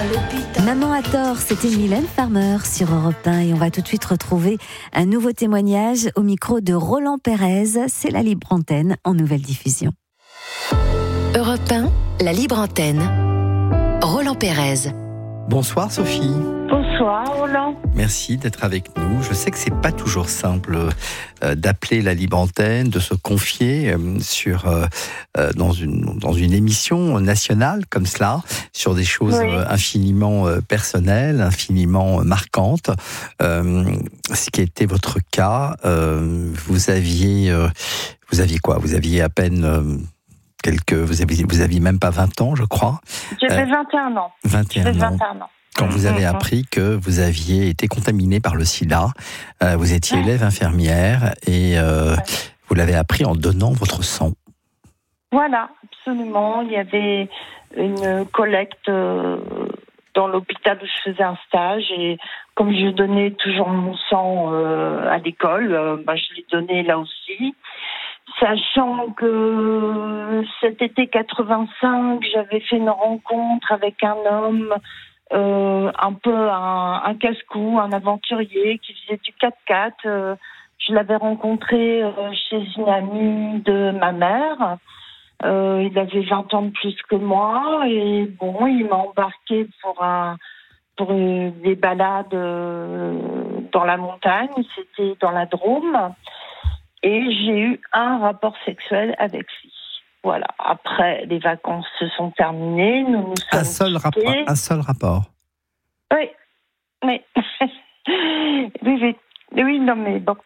Maman a tort, c'était Mylène Farmer sur Europe 1 et on va tout de suite retrouver un nouveau témoignage au micro de Roland Pérez. C'est la libre antenne en nouvelle diffusion. Europe 1, la libre antenne. Roland Pérez. Bonsoir Sophie. Bonsoir Roland. Merci d'être avec nous. Je sais que c'est pas toujours simple d'appeler la libre antenne, de se confier dans une émission nationale comme cela, sur des choses infiniment personnelles, infiniment marquantes. Ce qui a été votre cas, vous aviez quoi ? Vous aviez à peine vous aviez même pas 20 ans, je crois. J'avais 21 ans. 21 ans. Quand vous avez appris que vous aviez été contaminé par le sida, vous étiez élève infirmière et vous l'avez appris en donnant votre sang. Voilà, absolument. Il y avait une collecte dans l'hôpital où je faisais un stage et comme je donnais toujours mon sang à l'école, je l'ai donné là aussi. Sachant que cet été 85, j'avais fait une rencontre avec un homme, un peu un casse-cou, un aventurier qui faisait du 4x4. Je l'avais rencontré chez une amie de ma mère. Il avait 20 ans de plus que moi et bon, il m'a embarqué pour des balades dans la montagne. C'était dans la Drôme. Et j'ai eu un rapport sexuel avec lui. Voilà. Après, les vacances se sont terminées. Nous nous sommes quittés. Un seul rapport. Oui. Oui, non, mais bon.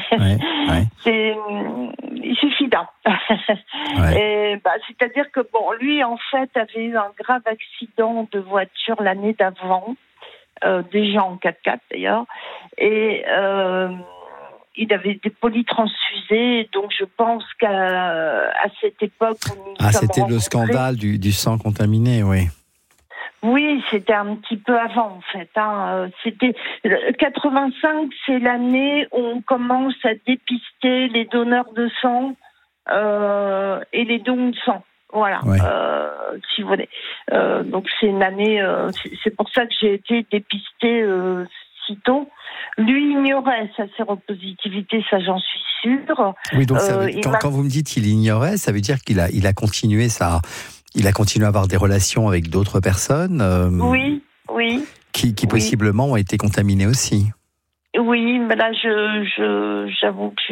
Il suffit d'un. C'est-à-dire que, lui, en fait, avait eu un grave accident de voiture l'année d'avant. Déjà en 4x4, d'ailleurs. Et il avait des polytransfusés, donc je pense qu'à cette époque... c'était le scandale du sang contaminé, oui. Oui, c'était un petit peu avant, en fait. C'était 85, c'est l'année où on commence à dépister les donneurs de sang et les dons de sang. Voilà, si vous voulez. Donc c'est une année... c'est pour ça que j'ai été dépistée sitôt. Lui ignorait sa séropositivité, ça j'en suis sûre. Oui, donc quand vous me dites qu'il ignorait, ça veut dire qu'il a continué à avoir des relations avec d'autres personnes. Oui. Qui possiblement ont été contaminées aussi. Oui, mais là j'avoue que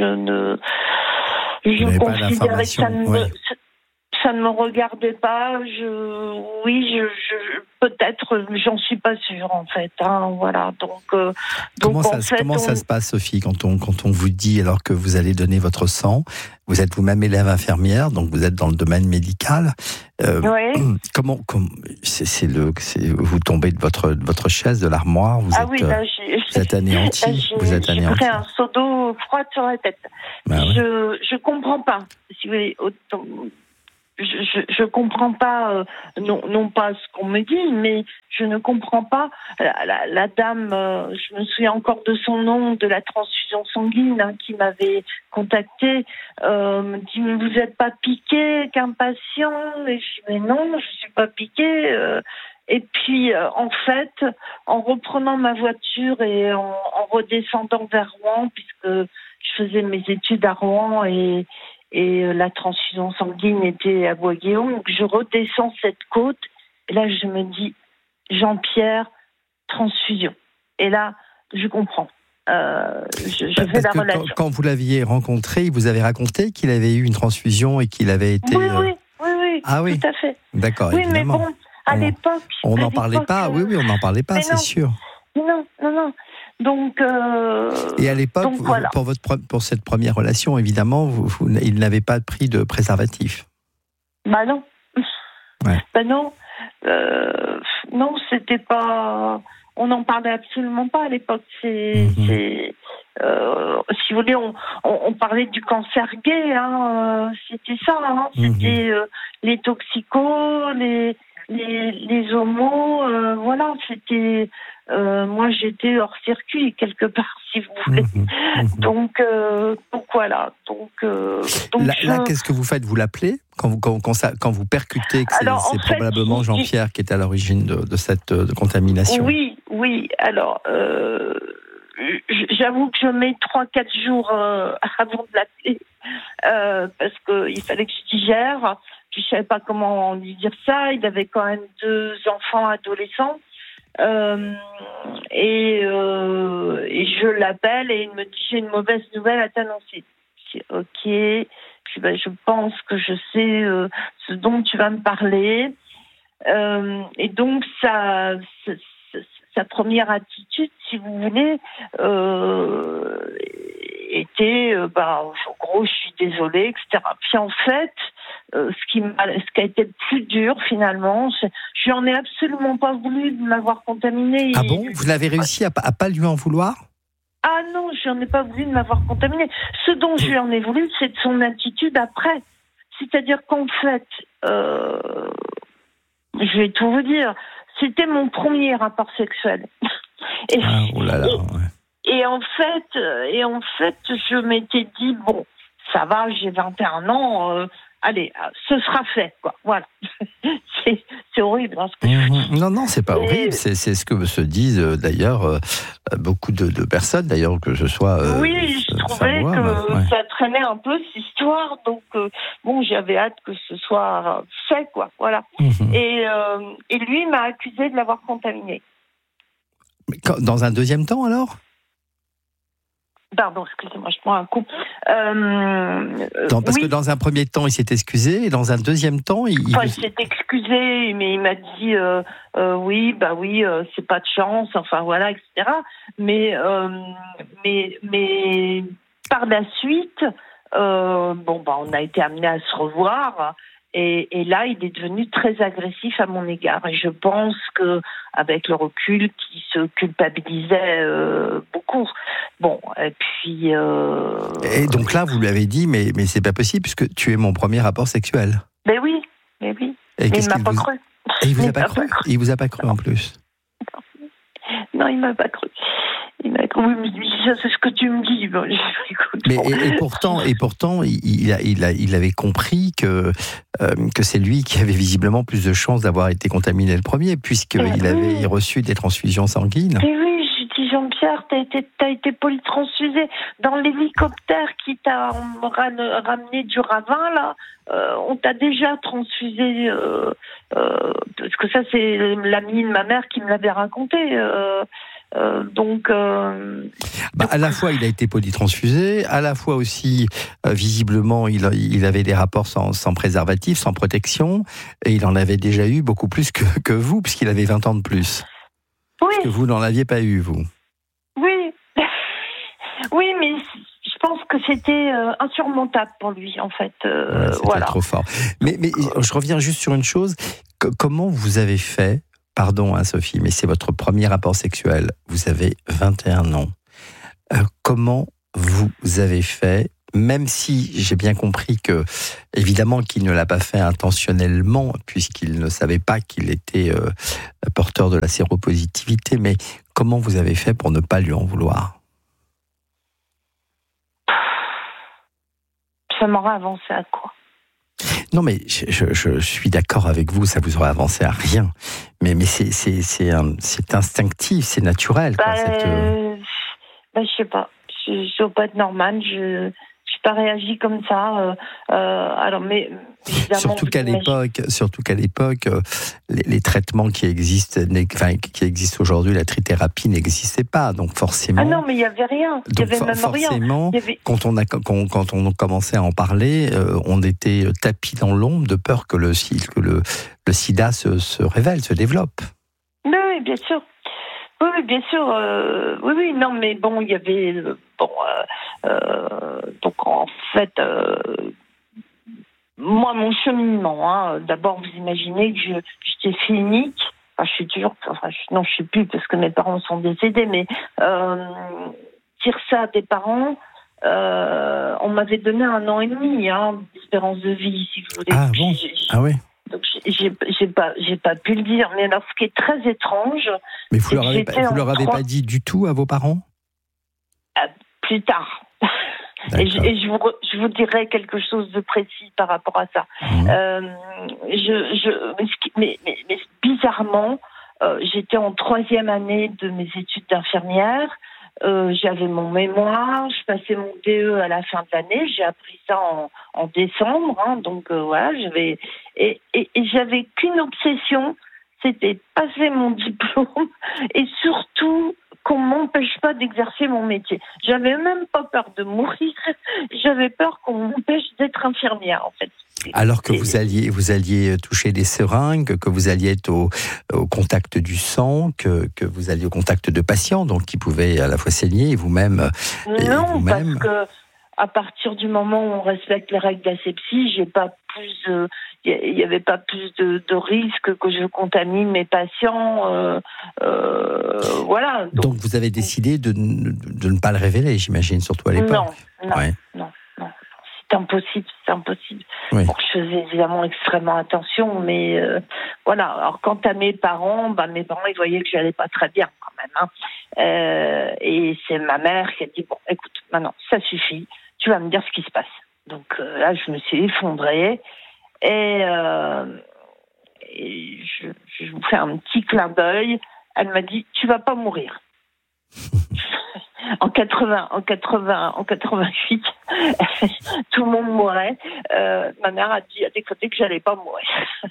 je considérais que ça ne me regardait pas. Peut-être, j'en suis pas sûre en fait. Voilà. Donc, comment ça se passe, Sophie, quand on vous dit alors que vous allez donner votre sang, vous êtes vous-même élève infirmière, donc vous êtes dans le domaine médical. Comment vous tombez de votre chaise, de l'armoire, vous êtes anéanti. J'ai pris un seau d'eau froide sur la tête. Je comprends pas. Si vous voulez, je comprends pas, non pas ce qu'on me dit, mais je ne comprends pas. La dame, je me souviens encore de son nom, de la transfusion sanguine, qui m'avait contactée, me dit mais vous n'êtes pas piqué qu'un patient? Et je dis mais non, je suis pas piqué. Et puis en fait, en reprenant ma voiture et en redescendant vers Rouen, puisque je faisais mes études à Rouen et la transfusion sanguine était à Bois-Guillaume. Donc je redescends cette côte et là je me dis Jean-Pierre, transfusion. Et là je comprends. Je fais la relation. Quand vous l'aviez rencontré, il vous avait raconté qu'il avait eu une transfusion et qu'il avait été... Oui. Ah oui, tout à fait. D'accord, oui, évidemment. Mais bon, à l'époque... On n'en parlait pas, on n'en parlait pas, c'est sûr. Non. Donc, et à l'époque, voilà. pour cette première relation, évidemment, il n'avait pas pris de préservatif. Bah non. Ouais. Bah non. Non, c'était pas... On n'en parlait absolument pas à l'époque. Si vous voulez, on parlait du cancer gay. C'était ça. C'était les toxicos, les homos. Voilà, c'était... moi, j'étais hors circuit quelque part, si vous voulez. Donc voilà. Donc là, qu'est-ce que vous faites ? Vous l'appelez quand vous percutez que c'est probablement Jean-Pierre qui est à l'origine de cette contamination? Oui. Alors, j'avoue que je mets 3-4 jours avant de l'appeler parce qu'il fallait que je digère. Je ne savais pas comment lui dire ça. Il avait quand même 2 enfants adolescents. Et je l'appelle et il me dit j'ai une mauvaise nouvelle à t'annoncer. Je dis ok, je pense que je sais ce dont tu vas me parler. Et donc sa première attitude, si vous voulez, était en gros je suis désolée, etc. Puis en fait, ce qui a été le plus dur finalement, je n'en ai absolument pas voulu de m'avoir contaminée. Ah bon? Vous l'avez réussi à pas lui en vouloir? Ah non, je n'en ai pas voulu de m'avoir contaminée. Ce dont je lui en ai voulu, c'est de son attitude après. C'est-à-dire qu'en fait, je vais tout vous dire, c'était mon premier rapport sexuel. Oh là là, ouais. Et en fait, je m'étais dit, bon, ça va, j'ai 21 ans, allez, ce sera fait, quoi. Voilà. C'est horrible, hein, ce que je dis. Non, c'est pas horrible. C'est ce que se disent d'ailleurs beaucoup de personnes, d'ailleurs, que je sois. Oui, je trouvais que ça traînait un peu cette histoire, donc bon, j'avais hâte que ce soit fait, quoi. Voilà. Et lui m'a accusé de l'avoir contaminé. Mais dans un deuxième temps, alors? Pardon, excusez-moi, je prends un coup. Parce que dans un premier temps, il s'est excusé, et dans un deuxième temps, il s'est excusé, mais il m'a dit oui, c'est pas de chance, enfin voilà, etc. Mais par la suite, on a été amenés à se revoir. Et là, il est devenu très agressif à mon égard. Et je pense que, avec le recul, qu'il se culpabilisait beaucoup. Bon, et puis. Et donc là, vous lui avez dit, mais c'est pas possible puisque tu es mon premier rapport sexuel. Mais oui. Et mais il m'a pas cru. Et il vous a pas cru. Il vous a pas cru en plus. Non, il m'a pas cru. Oui, ça c'est ce que tu me dis. Bon, mais et pourtant, il avait compris que c'est lui qui avait visiblement plus de chances d'avoir été contaminé le premier, puisqu'il avait reçu des transfusions sanguines. Et oui, je dis Jean-Pierre, t'as été polytransfusé dans l'hélicoptère qui t'a ramené du ravin là. On t'a déjà transfusé parce que ça c'est l'ami de ma mère qui me l'avait raconté. À la fois il a été polytransfusé, à la fois aussi visiblement il avait des rapports sans préservatif, sans protection, et il en avait déjà eu beaucoup plus que vous, puisqu'il avait 20 ans de plus. Oui. Parce que vous n'en aviez pas eu, vous. Oui. Oui, mais je pense que c'était insurmontable pour lui, en fait. C'était trop fort. Mais je reviens juste sur une chose. Comment vous avez fait? Pardon, hein, Sophie, mais c'est votre premier rapport sexuel. Vous avez 21 ans. Comment vous avez fait, même si j'ai bien compris que, évidemment, qu'il ne l'a pas fait intentionnellement, puisqu'il ne savait pas qu'il était porteur de la séropositivité, mais comment vous avez fait pour ne pas lui en vouloir? Ça m'aurait avancé à quoi? Non, mais je suis d'accord avec vous, ça vous aurait avancé à rien. Mais c'est instinctif, c'est naturel. Je sais pas. Je dois pas être normale. Je n'ai pas réagi comme ça. Alors, mais surtout qu'à l'époque, les traitements qui existent aujourd'hui, la trithérapie n'existait pas, donc forcément. Ah non, mais il y avait rien. Il y avait même forcément, rien. Quand on commençait à en parler, on était tapis dans l'ombre de peur que le sida se révèle, se développe. Oui, bien sûr. Oui, bien sûr. Oui, non, mais bon, il y avait. Donc, en fait, moi, mon cheminement, d'abord, vous imaginez que j'étais fille unique. Enfin, je suis toujours. Non, je sais plus parce que mes parents sont décédés, mais dire ça à des parents. On m'avait donné 1 an et demi d'espérance de vie, si vous voulez. Ah bon? Ah oui. Donc j'ai pas pu le dire. Mais alors, ce qui est très étrange. Mais vous leur avez pas dit du tout à vos parents? Plus tard. Et je vous dirai quelque chose de précis par rapport à ça. Mais bizarrement, j'étais en 3e année de mes études d'infirmière. J'avais mon mémoire, je passais mon DE à la fin de l'année. J'ai appris ça en décembre, donc voilà. J'avais qu'une obsession, c'était passer mon diplôme et surtout qu'on m'empêche pas d'exercer mon métier. J'avais même pas peur de mourir, j'avais peur qu'on m'empêche d'être infirmière en fait. Alors que vous alliez toucher des seringues, que vous alliez être au contact du sang, que vous alliez au contact de patients, donc qui pouvaient à la fois saigner et vous-même. Non, parce que à partir du moment où on respecte les règles d'asepsie, il n'y avait pas plus de risque que je contamine mes patients. Voilà. Donc vous avez décidé de ne pas le révéler, j'imagine, surtout à l'époque. Non. C'est impossible. Oui. Bon, je faisais évidemment extrêmement attention, mais voilà. Alors quant à mes parents, ils voyaient que j'allais pas très bien quand même. Et c'est ma mère qui a dit, bon, écoute, maintenant, ça suffit, tu vas me dire ce qui se passe. Donc là, je me suis effondrée et je vous fais un petit clin d'œil. Elle m'a dit, tu vas pas mourir. En 88, tout le monde mourait. Ma mère a décrété que j'allais pas mourir.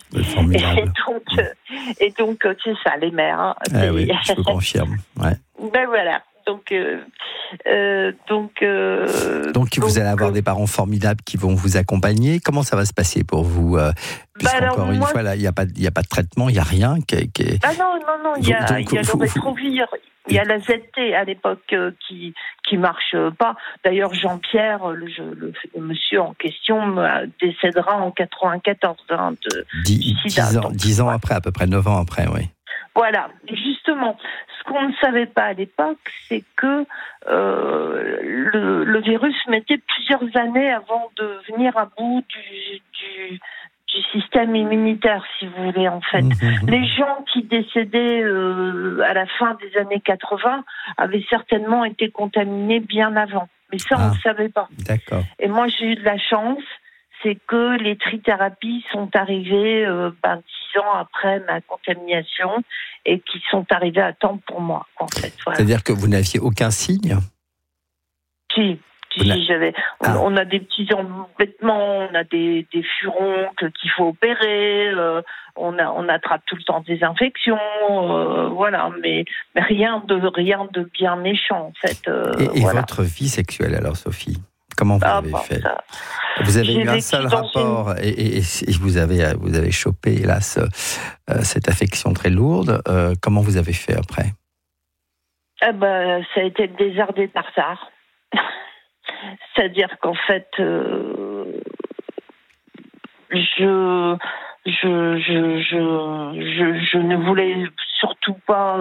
Et donc, c'est ça, les mères. Oui, je vous confirme. Ouais. Ben voilà. Donc, vous allez avoir des parents formidables qui vont vous accompagner. Comment ça va se passer pour vous puisqu'encore une fois, là, il n'y a pas de traitement, il n'y a rien. Non, il y a le rétrovir. Il y a la ZT à l'époque qui marche pas. D'ailleurs, Jean-Pierre, le monsieur en question, décédera en 94. 10 ans après, à peu près 9 ans après, oui. Voilà. Et justement, ce qu'on ne savait pas à l'époque, c'est que le virus mettait plusieurs années avant de venir à bout du système immunitaire, si vous voulez, en fait. Les gens qui décédaient à la fin des années 80 avaient certainement été contaminés bien avant. Mais ça, on ne savait pas. D'accord. Et moi, j'ai eu de la chance, c'est que les trithérapies sont arrivées 10 ans après ma contamination et qui sont arrivées à temps pour moi, en fait. Voilà. C'est-à-dire que vous n'aviez aucun signe ? Si, on a des petits embêtements, on a des furoncles qu'il faut opérer, on attrape tout le temps des infections, voilà, mais rien de bien méchant en fait. Et votre vie sexuelle alors, Sophie, comment vous avez fait ? Vous avez eu un seul rapport et vous avez chopé, hélas, cette affection très lourde. Comment vous avez fait après ? Ça a été le désert des Tartares. C'est-à-dire qu'en fait, je ne voulais surtout pas,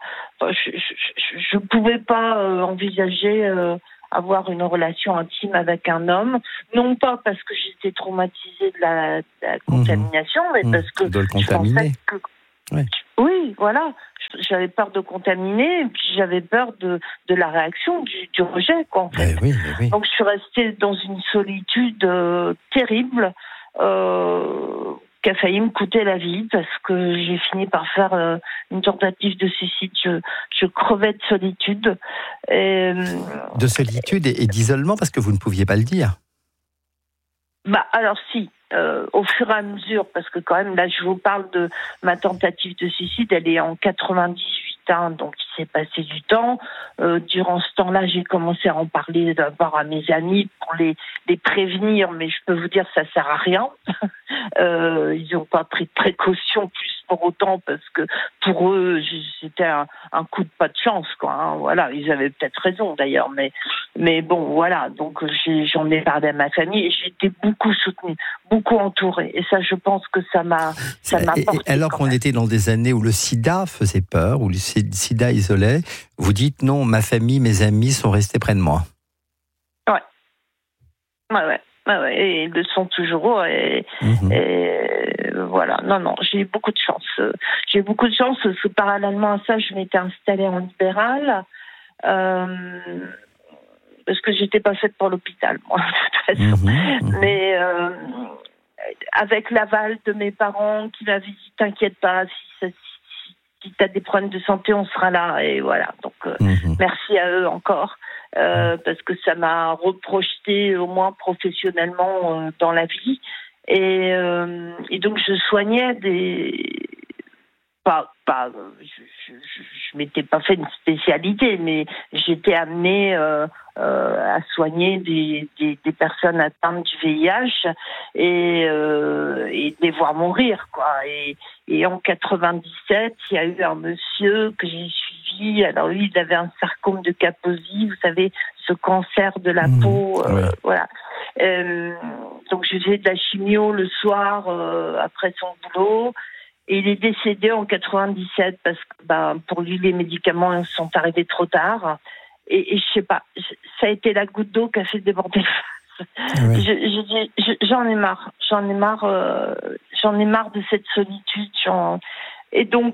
je pouvais pas envisager avoir une relation intime avec un homme, non pas parce que j'étais traumatisée de la contamination, mais parce que de le contaminer. Oui, voilà. J'avais peur de contaminer, et puis j'avais peur de la réaction, du rejet, quoi, en fait. Oui. Donc je suis restée dans une solitude terrible qui a failli me coûter la vie, parce que j'ai fini par faire une tentative de suicide. Je crevais de solitude. De solitude et d'isolement, parce que vous ne pouviez pas le dire. Alors si. Au fur et à mesure, parce que quand même, là, je vous parle de ma tentative de suicide, elle est en 98, donc il s'est passé du temps. Durant ce temps-là, j'ai commencé à en parler d'abord à mes amis pour les prévenir, mais je peux vous dire, ça sert à rien. Ils n'ont pas pris de précautions plus pour autant, parce que pour eux, c'était un coup de pas de chance, quoi. Voilà, ils avaient peut-être raison d'ailleurs, mais bon, voilà. Donc j'en ai parlé à ma famille et j'ai été beaucoup soutenue, beaucoup entourée. Et ça, je pense que ça m'a porté. Et alors qu'on était dans des années où le sida faisait peur, où le sida isolait, vous dites non, ma famille, mes amis sont restés près de moi. Ouais, et ils le sont toujours. Et voilà, non, j'ai eu beaucoup de chance. J'ai eu beaucoup de chance parce que parallèlement à ça, je m'étais installée en libéral. parce que j'étais pas faite pour l'hôpital, moi, de toute façon. Mais avec l'aval de mes parents qui m'avaient dit t'inquiète pas, si tu as des problèmes de santé, on sera là. Et voilà, donc merci à eux encore, parce que ça m'a reprojeté au moins professionnellement dans la vie. Et donc je soignais je m'étais pas fait une spécialité, mais j'étais amenée à soigner des personnes atteintes du VIH et de les voir mourir, quoi. Et en 97, il y a eu un monsieur que j'ai suivi. Alors lui, il avait un sarcome de Kaposi, vous savez, ce cancer de la peau, voilà. Donc je faisais de la chimio le soir après son boulot. Et il est décédé en 97 parce que pour lui, les médicaments sont arrivés trop tard. Et je sais pas, ça a été la goutte d'eau qui a fait déborder le vase. Ouais. J'en ai marre. J'en ai marre de cette solitude. Et donc,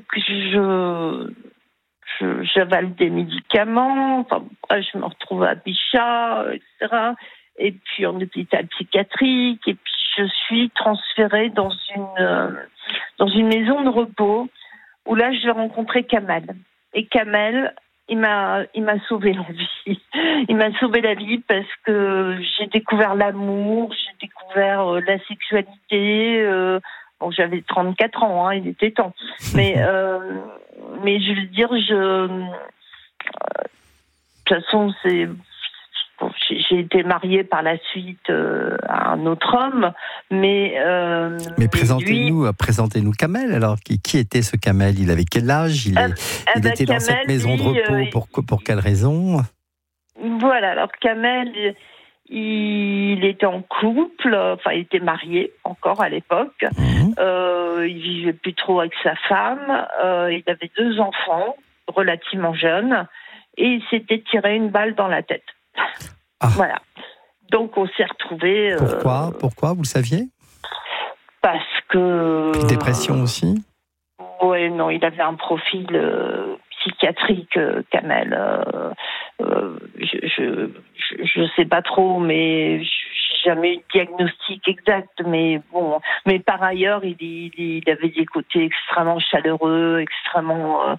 j'avale des médicaments. Enfin, je me retrouve à Bichat, etc. Et puis en hôpital psychiatrique. Et puis, je suis transférée dans une maison de repos où là, j'ai rencontré Kamel. Et Kamel, il m'a sauvé la vie. Il m'a sauvé la vie parce que j'ai découvert l'amour, j'ai découvert la sexualité. Bon, j'avais 34 ans, il était temps. Mais je veux dire, de toute façon, j'ai été mariée par la suite à un autre homme, mais présentez-nous Kamel. Alors, qui était ce Kamel? Il avait quel âge? Il était dans cette maison de repos pour quelle raison? Voilà, alors Kamel, il était en couple, enfin il était marié encore à l'époque. Il vivait plus trop avec sa femme. Il avait 2 enfants relativement jeunes et il s'était tiré une balle dans la tête. Voilà. Donc on s'est retrouvés. Pourquoi vous le saviez? Parce que. Puis dépression aussi? Oui, non, il avait un profil psychiatrique, Kamel. Je sais pas trop, mais j'ai jamais eu de diagnostic exact. Mais bon, mais par ailleurs, il avait des côtés extrêmement chaleureux, extrêmement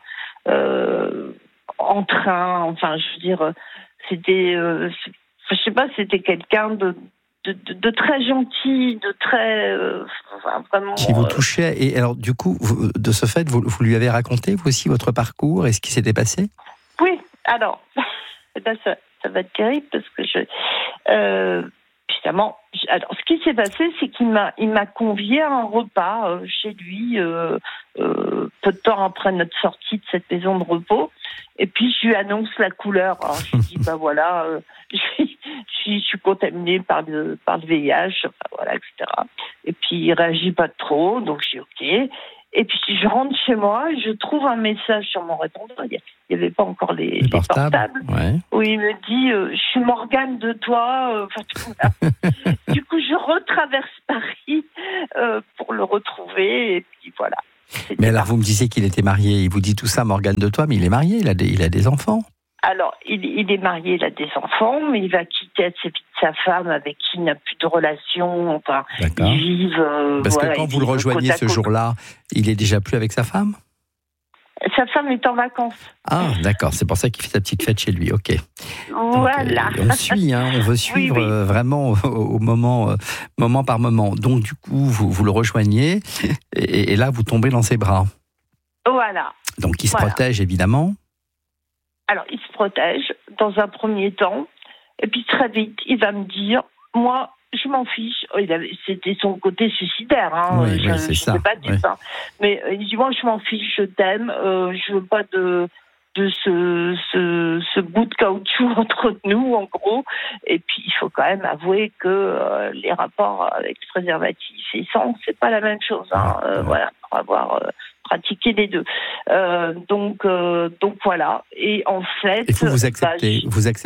entrain. Enfin, je veux dire, c'était. Je sais pas, c'était quelqu'un de très gentil, de très vraiment. Qui vous touchait. Et alors, du coup, de ce fait, vous lui avez raconté, vous aussi, votre parcours et ce qui s'était passé? Oui, alors, ça va être terrible parce que évidemment, alors, ce qui s'est passé, c'est qu'il m'a convié à un repas chez lui peu de temps après notre sortie de cette maison de repos. Et puis, je lui annonce la couleur. Alors, je lui dis, voilà, je suis contaminée par le VIH, enfin, voilà, etc. Et puis, il réagit pas trop, donc je dis OK. Et puis, je rentre chez moi, je trouve un message sur mon répondeur. Il n'y avait pas encore les portables. Ouais. Où il me dit, je suis Morgane de toi. Du coup, je retraverse Paris pour le retrouver. Et puis, voilà. Mais alors, vous me disiez qu'il était marié. Il vous dit tout ça, Morgane de toi, mais il est marié, il a des enfants. Alors, il est marié, il a des enfants, mais il va quitter sa femme avec qui il n'a plus de relation. Enfin, d'accord. Ils vivent. Parce que quand vous le rejoignez ce jour-là, il est déjà plus avec sa femme? Sa femme est en vacances. Ah, d'accord, c'est pour ça qu'il fait sa petite fête chez lui, ok. Voilà. Donc, on suit, on veut suivre vraiment au moment par moment. Donc, du coup, vous le rejoignez et là, vous tombez dans ses bras. Voilà. Donc, il se protège, évidemment. Alors, il se protège dans un premier temps. Et puis, très vite, il va me dire, moi, je m'en fiche. C'était son côté suicidaire. Oui, c'est ça. Je ne sais pas dire ça. Mais il dit, moi, je m'en fiche, je t'aime. Je veux pas de ce bout de caoutchouc entre nous, en gros. Et puis, il faut quand même avouer que les rapports avec préservatif et sans, c'est pas la même chose. Voilà, pour avoir pratiqué les deux. Donc voilà. Et en fait... Et vous acceptez,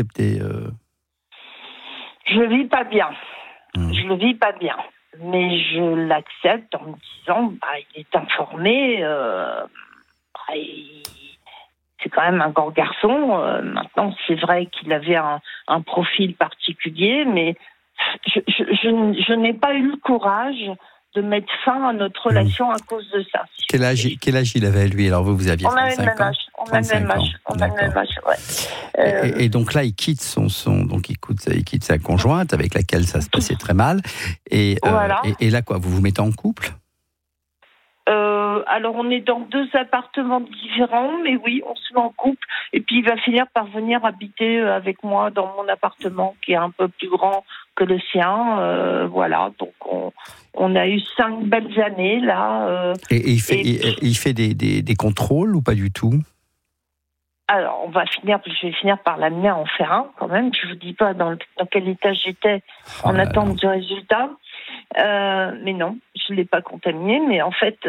Je le vis pas bien. Je le vis pas bien. Mais je l'accepte en me disant, il est informé, c'est quand même un grand garçon. Maintenant, c'est vrai qu'il avait un profil particulier, mais je n'ai pas eu le courage de mettre fin à notre relation à cause de ça. Quel âge il avait, lui? Alors vous aviez 35 ans. On a le même âge, ouais. Et donc là, il quitte il quitte sa conjointe avec laquelle ça se passait très mal. Et là, quoi, vous vous mettez en couple? Alors, on est dans 2 appartements différents, mais oui, on se met en couple. Et puis, il va finir par venir habiter avec moi dans mon appartement, qui est un peu plus grand que le sien. Voilà, donc on a eu 5 belles années, là. Et il fait des contrôles ou pas du tout? Alors, je vais finir par l'amener à en faire un, quand même. Je vous dis pas dans quel état j'étais en attente du résultat. Mais non, je l'ai pas contaminé. Mais en fait,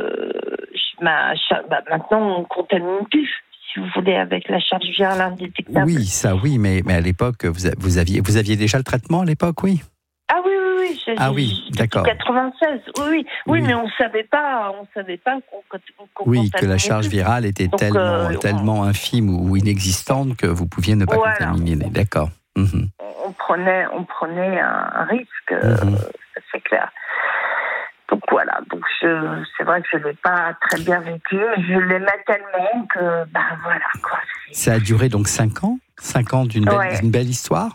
maintenant, on contamine plus, si vous voulez, avec la charge virale indétectable. Oui, mais à l'époque, vous aviez déjà le traitement à l'époque, oui? Ah oui, d'accord. 96. Oui, mais on savait pas qu'on oui, que la charge virale était tellement infime ou inexistante que vous pouviez ne pas contaminer. D'accord. Mm-hmm. On prenait un risque, c'est clair. Donc voilà, c'est vrai que je l'ai pas très bien vécu, mais je l'aimais tellement que voilà quoi. Ça a duré donc 5 ans? 5 ans d'une belle histoire?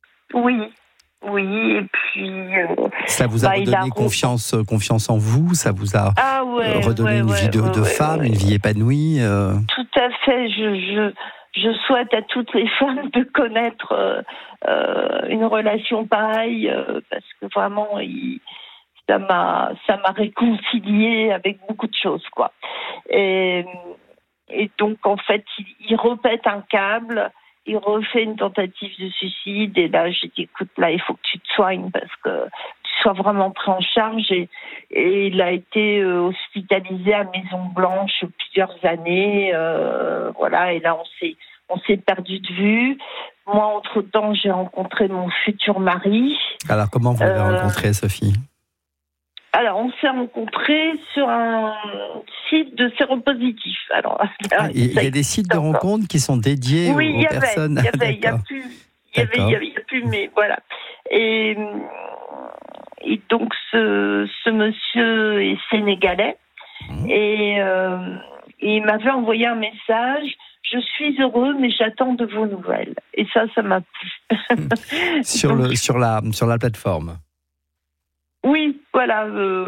Oui, et puis... ça vous a redonné confiance en vous? Ça vous a redonné une vie de femme, une vie épanouie? Tout à fait. Je souhaite à toutes les femmes de connaître une relation pareille, parce que vraiment, ça m'a réconciliée avec beaucoup de choses, quoi. Et donc, en fait, il repète un câble. Il refait une tentative de suicide et là j'ai dit écoute, là il faut que tu te soignes parce que tu sois vraiment pris en charge et il a été hospitalisé à Maison Blanche plusieurs années, voilà, et là on s'est perdu de vue. Moi entre-temps j'ai rencontré mon futur mari. Alors comment vous l'avez rencontré, Sophie? Alors, on s'est rencontrés sur un site de séropositif. Alors, il y a des sites de rencontres qui sont dédiés aux personnes. Il y a plus, mais voilà. Et donc, ce monsieur est sénégalais et il m'avait envoyé un message. Je suis heureux, mais j'attends de vos nouvelles. Et ça m'a plu. sur la plateforme. Oui, voilà,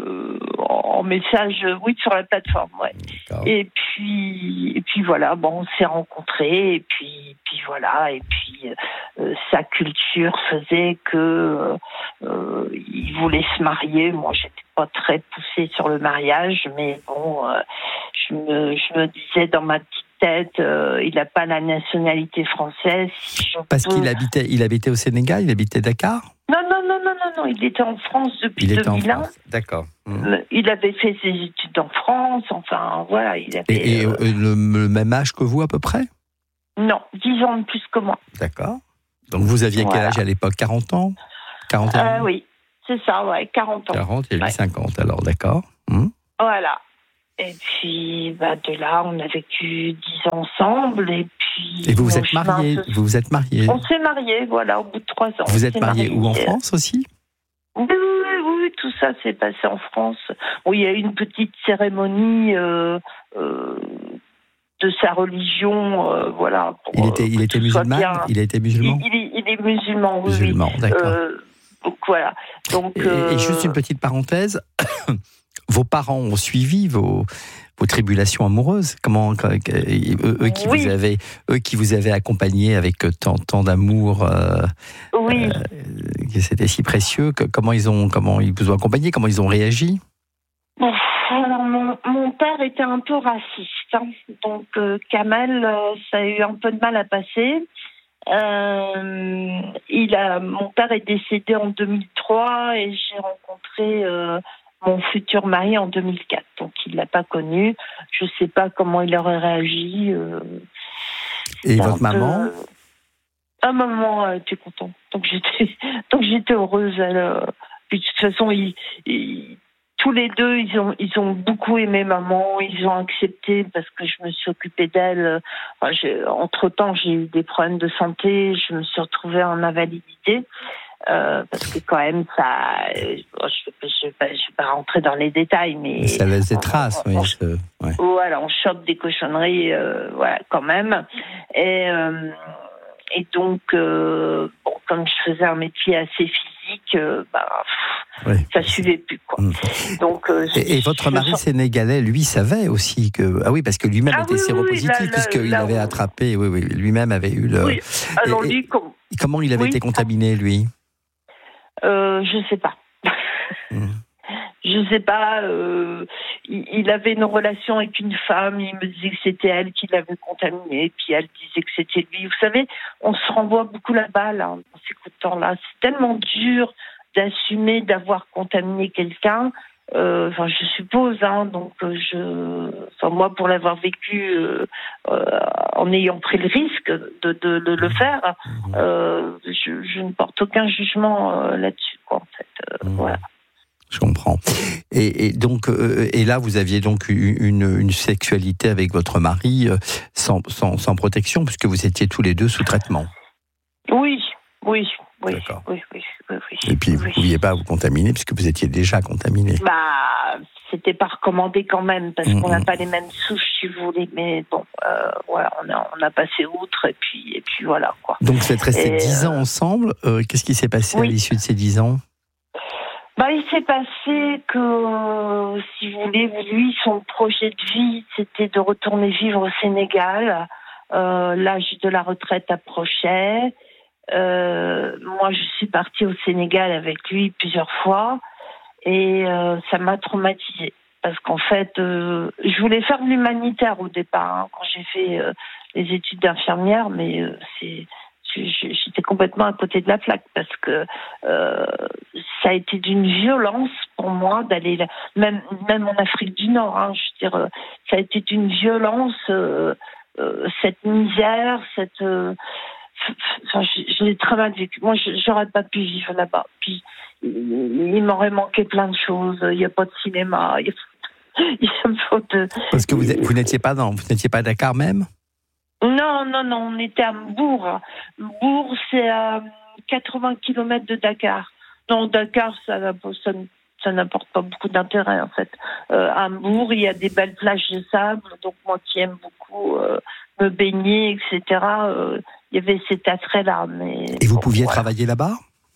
en message, sur la plateforme, ouais. D'accord. Et puis voilà, on s'est rencontrés, et puis voilà, et puis sa culture faisait que il voulait se marier. Moi, j'étais pas très poussée sur le mariage, mais bon, je me disais dans ma petite tête, il n'a pas la nationalité française. Parce qu'il habitait au Sénégal, il habitait Dakar? Non, il était en France depuis 2001. D'accord. Il avait fait ses études en France, enfin, voilà. Il avait, et le même âge que vous, à peu près? Non, 10 ans de plus que moi. D'accord. Donc vous aviez quel âge à l'époque? 40 ans? 41 oui, c'est ça, 40 ans. 40 et lui 50, alors, d'accord. Voilà. Et puis, de là, on a vécu 10 ans ensemble, et puis... Et vous vous êtes mariés? On s'est mariés, voilà, au bout de 3 ans. Vous êtes mariés où, en France aussi? Oui, tout ça s'est passé en France. Bon, il y a eu une petite cérémonie de sa religion, voilà. Il était musulman? Il était musulman? Il est musulman, oui. Musulman, d'accord. Donc, voilà. Donc, et juste une petite parenthèse... Vos parents ont suivi vos tribulations amoureuses? Comment eux qui vous avaient accompagné avec tant d'amour, c'était si précieux. Comment ils vous ont accompagné? Comment ils ont réagi? Alors, mon père était un peu raciste, hein. Donc Kamel, ça a eu un peu de mal à passer. Mon père est décédé en 2003 et j'ai rencontré mon futur mari en 2004, donc il l'a pas connu. Je sais pas comment il aurait réagi. Et votre maman? Maman était contente. Donc j'étais heureuse. Puis de toute façon, tous les deux, ils ont beaucoup aimé maman. Ils ont accepté parce que je me suis occupée d'elle. Entre-temps, j'ai eu des problèmes de santé. Je me suis retrouvée en invalidité. Parce que quand même, ça, je vais pas rentrer dans les détails, mais ça laisse des traces, oui. Ouais. Voilà, on chope des cochonneries, voilà, quand même. Et donc, comme je faisais un métier assez physique, ça suivait plus, quoi. Donc, et votre mari sénégalais, lui, savait aussi que... Ah oui, parce que lui-même était séropositif, puisqu'il avait attrapé... Oui, lui-même avait eu le... Oui, alors lui... Comment il avait été contaminé, lui ? Je sais pas. Je sais pas. Il avait une relation avec une femme. Il me disait que c'était elle qui l'avait contaminé. Puis elle disait que c'était lui. Vous savez, on se renvoie beaucoup la balle dans ces coups de temps-là. C'est tellement dur d'assumer d'avoir contaminé quelqu'un. Je suppose. Donc, moi, pour l'avoir vécu, en ayant pris le risque de le faire, je ne porte aucun jugement là-dessus, quoi, en fait. Voilà. Je comprends. Et donc, et là, vous aviez donc une sexualité avec votre mari sans protection, puisque vous étiez tous les deux sous traitement. Oui. D'accord. Oui. Et puis, vous ne pouviez pas vous contaminer, puisque vous étiez déjà contaminé. C'était pas recommandé quand même, parce qu'on n'a pas les mêmes souches, si vous voulez. Mais bon, voilà, on a passé outre, et puis voilà, quoi. Donc, vous êtes restés 10 ans ensemble. Qu'est-ce qui s'est passé à l'issue de ces 10 ans ? Il s'est passé que, si vous voulez, lui, son projet de vie, c'était de retourner vivre au Sénégal. L'âge de la retraite approchait. Moi, je suis partie au Sénégal avec lui plusieurs fois et ça m'a traumatisée. Parce qu'en fait, je voulais faire de l'humanitaire au départ, quand j'ai fait les études d'infirmière, mais j'étais complètement à côté de la plaque parce que ça a été d'une violence pour moi d'aller là, même en Afrique du Nord. Je veux dire, ça a été d'une violence, cette misère, je l'ai très mal vécu. Moi, j'aurais pas pu vivre là-bas. Puis, il m'aurait manqué plein de choses. Il n'y a pas de cinéma. Parce que vous n'étiez pas à Dakar même ? Non, on était à Mbour. Mbour, c'est à 80 km de Dakar. Non, Dakar, ça n'apporte pas beaucoup d'intérêt, en fait. À Mbour, il y a des belles plages de sable, donc moi qui aime beaucoup me baigner, etc., il y avait cet attrait-là. Et vous pouviez travailler là-bas ?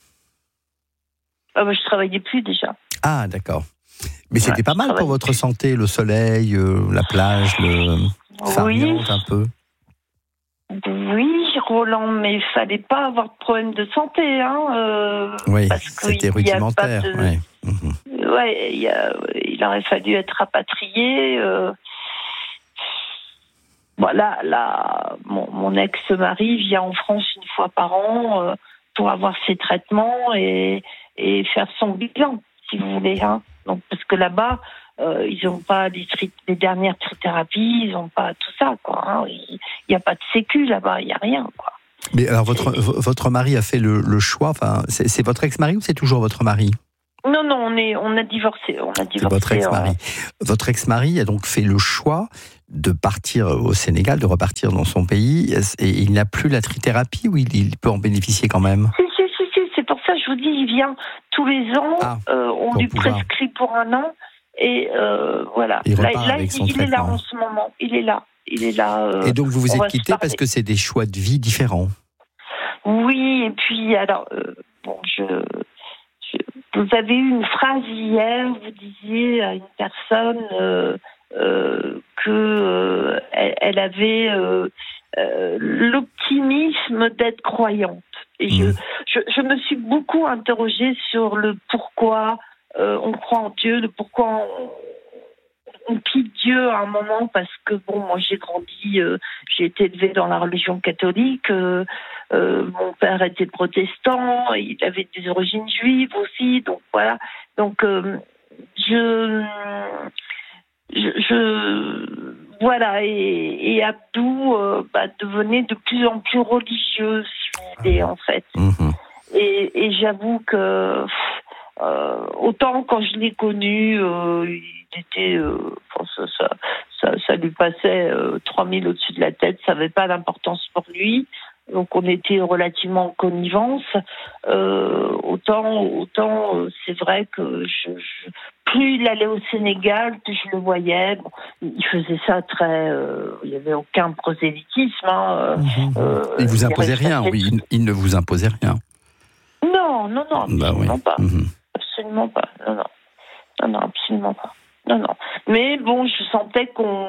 Je travaillais plus déjà. Ah, d'accord. Mais c'était pas mal pour votre santé, le soleil, la plage, le farniente un peu. Oui, Roland, mais il fallait pas avoir de problème de santé, oui, parce que c'était rudimentaire. Il aurait fallu être rapatrié. Voilà, mon ex-mari vient en France une fois par an pour avoir ses traitements et faire son bilan, si vous voulez. Donc, parce que là-bas, ils n'ont pas les dernières thérapies, ils n'ont pas tout ça, quoi. Il n'y a pas de sécu là-bas, il n'y a rien, quoi. Mais alors, votre mari a fait le choix, c'est votre ex-mari ou c'est toujours votre mari ? Non, on a divorcé. C'est votre ex-mari. Votre ex-mari a donc fait le choix de partir au Sénégal, de repartir dans son pays, et il n'a plus la trithérapie ou il peut en bénéficier quand même ? Si, c'est pour ça que je vous dis, il vient tous les ans, on lui prescrit pour un an, et voilà. Il est là en ce moment, il est là. Et donc vous vous êtes quittés parce que c'est des choix de vie différents ? Oui, et puis alors, vous avez eu une phrase hier, vous disiez à une personne qu'elle avait l'optimisme d'être croyante. Et je me suis beaucoup interrogée sur le pourquoi on croit en Dieu, le pourquoi on quitte Dieu à un moment, parce que moi j'ai grandi, j'ai été élevée dans la religion catholique, mon père était protestant, il avait des origines juives aussi, donc voilà. Donc voilà, et Abdou devenait de plus en plus religieux, si vous voulez, en fait. Et j'avoue que autant quand je l'ai connu, il était, ça lui passait 3000 au-dessus de la tête, ça n'avait pas d'importance pour lui. Donc on était relativement en connivence. Autant c'est vrai que plus il allait au Sénégal, plus je le voyais. Bon, il faisait ça très. Il n'y avait aucun prosélytisme. Il vous imposait rien, oui. Il ne vous imposait rien. Non, absolument pas. Mm-hmm. Absolument pas. Non, absolument pas. Non. Mais bon, je sentais qu'on.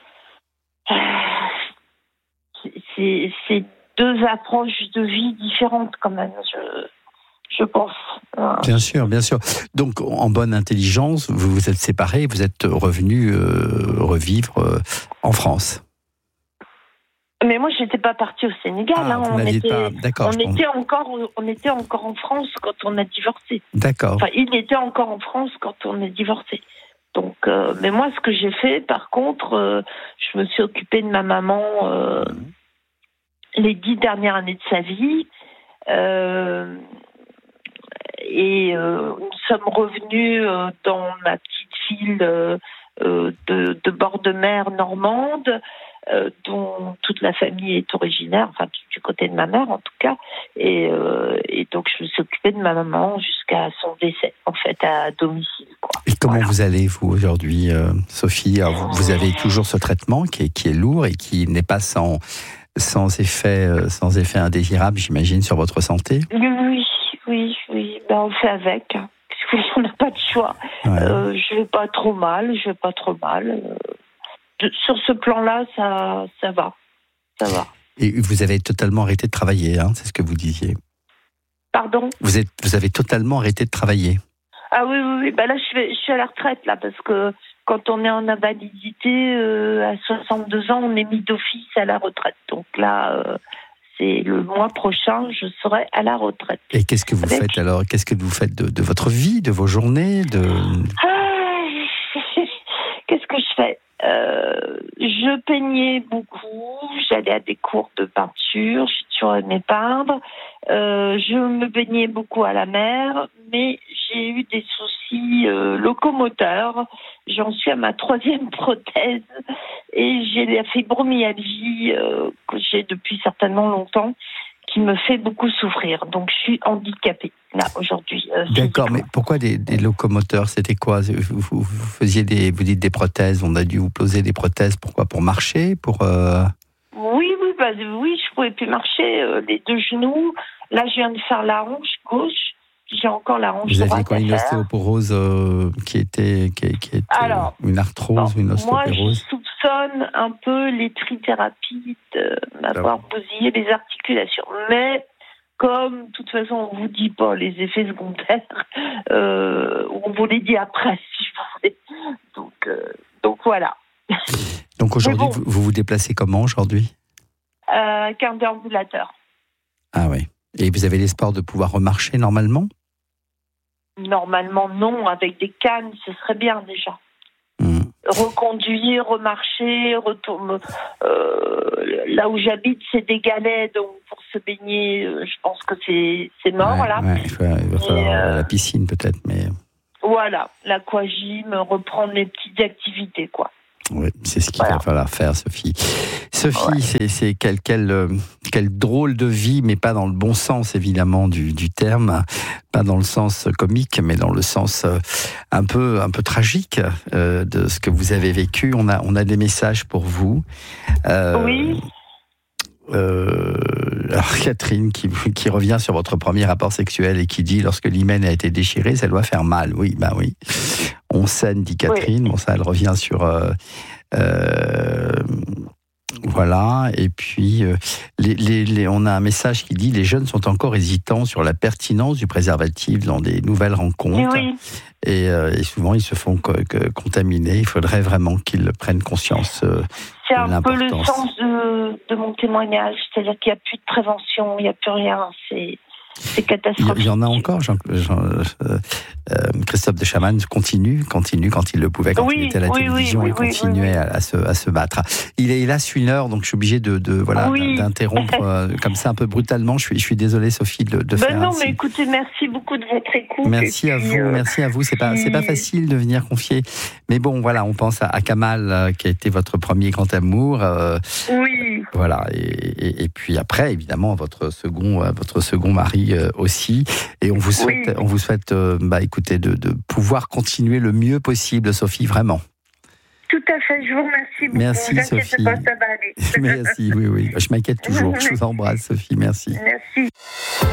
C'est deux approches de vie différentes quand même, je pense. Bien sûr. Donc, en bonne intelligence, vous vous êtes séparés, vous êtes revenus revivre en France. Mais moi, je n'étais pas partie au Sénégal. On était encore en France quand on a divorcé. D'accord. Enfin, il était encore en France quand on a divorcé. Donc, mais moi, ce que j'ai fait, par contre, je me suis occupée de ma maman les 10 dernières années de sa vie. Et nous sommes revenus dans ma petite ville de bord de mer normande, dont toute la famille est originaire, enfin du côté de ma mère en tout cas. Et donc je me suis occupée de ma maman jusqu'à son décès, en fait, à domicile, quoi. Et comment vous allez, vous, aujourd'hui, Sophie? Alors, vous avez toujours ce traitement qui est lourd et qui n'est pas sans effet indésirable, j'imagine, sur votre santé? Oui. Ben, on fait avec. On n'a pas de choix. Ouais. Je vais pas trop mal. Sur ce plan-là, ça va. Et vous avez totalement arrêté de travailler, hein, c'est ce que vous disiez. Pardon ? Vous avez totalement arrêté de travailler. Ah oui. Ben là, je suis à la retraite, là, parce que quand on est en invalidité, à 62 ans, on est mis d'office à la retraite. Donc là, c'est le mois prochain, je serai à la retraite. Et qu'est-ce que vous faites alors ? Qu'est-ce que vous faites de votre vie, de vos journées Qu'est-ce que je fais ? Je peignais beaucoup, j'allais à des cours de peinture, j'ai toujours aimé peindre. Je me baignais beaucoup à la mer, mais j'ai eu des soucis locomoteurs. J'en suis à ma 3e prothèse et j'ai la fibromyalgie que j'ai depuis certainement longtemps, qui me fait beaucoup souffrir. Donc, je suis handicapée, là, aujourd'hui. D'accord, mais pourquoi des locomoteurs ? C'était quoi ? Vous faisiez vous dites des prothèses, on a dû vous poser des prothèses, pourquoi ? Pour marcher ? Oui, je pouvais plus marcher, les 2 genoux. Là, je viens de faire la hanche gauche, j'ai encore la hanche droite. Vous aviez quoi, une ostéoporose qui était alors, une arthrose ou une ostéoporose ? Moi, je soupçonne un peu les trithérapies de m'avoir bousillé les articulations. Mais comme, de toute façon, on ne vous dit pas les effets secondaires, on vous les dit après, si je voulais. Donc voilà. Donc aujourd'hui, vous vous déplacez comment aujourd'hui ? Qu'un déambulateur. Ah oui. Et vous avez l'espoir de pouvoir remarcher normalement ? Normalement, non. Avec des cannes, ce serait bien déjà. Reconduire, remarcher, là où j'habite, c'est des galets, donc pour se baigner, je pense que c'est mort, là. Ouais, il va falloir la piscine peut-être, mais... Voilà, l'aquagym, reprendre les petites activités, quoi. Oui, c'est ce qu'il va falloir faire, Sophie. Sophie, c'est quelle drôle de vie, mais pas dans le bon sens, évidemment, du terme. Pas dans le sens comique, mais dans le sens un peu tragique de ce que vous avez vécu. On a des messages pour vous. Oui. Alors Catherine qui revient sur votre premier rapport sexuel et qui dit: lorsque l'hymen a été déchiré, ça doit faire mal. Oui, oui. On saigne, dit Catherine. Oui. Bon, ça, elle revient sur voilà. Et puis on a un message qui dit: les jeunes sont encore hésitants sur la pertinence du préservatif dans des nouvelles rencontres. Oui. Et souvent ils se font contaminer. Il faudrait vraiment qu'ils prennent conscience. C'est un peu le sens de mon témoignage, c'est-à-dire qu'il n'y a plus de prévention, il n'y a plus rien. C'est catastrophique. Il y en a encore, Christophe de Chavannes continue quand il le pouvait, quand il était à la télévision, il continuait à se battre. Il est hélas 1 heure, donc je suis obligé d'interrompre comme ça un peu brutalement. Je suis désolé, Sophie, de faire non, ainsi. mais écoutez, merci beaucoup de votre écoute. Merci à vous. C'est pas facile de venir confier. Mais bon, voilà, on pense à Kamal, qui a été votre premier grand amour. Oui. Voilà, et puis après, évidemment, votre second mari aussi. Et on vous souhaite, écoutez, de pouvoir continuer le mieux possible, Sophie, vraiment. Tout à fait, je vous remercie beaucoup. Merci, Sophie. Pas, ça va aller. Merci, oui. Je m'inquiète toujours. Je vous embrasse, Sophie, merci. Merci.